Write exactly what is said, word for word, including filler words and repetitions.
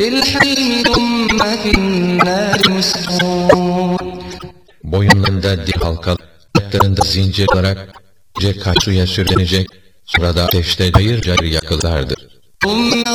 بالحميم ثم في النار يسجرون. Boyunlarında dip halkalı, ayaklarında zincir olarak cek suya sürülenecek, sonra da ateşte cayır cayır yakılırlardı.